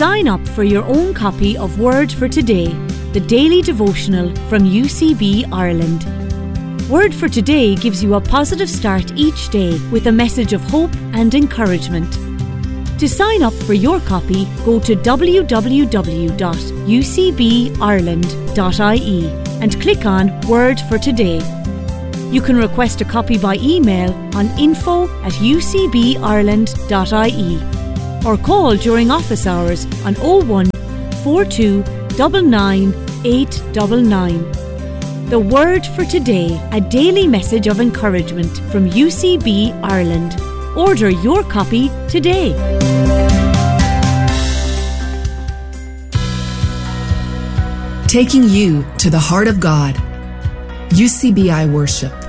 Sign up for your own copy of Word for Today, the daily devotional from UCB Ireland. Word for Today gives you a positive start each day with a message of hope and encouragement. To sign up for your copy, go to www.ucbireland.ie and click on Word for Today. You can request a copy by email on info@ucbireland.ie or call during office hours on 01 42 99 899. The Word for Today, a daily message of encouragement from UCB Ireland. Order your copy today. Taking you to the heart of God. UCBI Worship.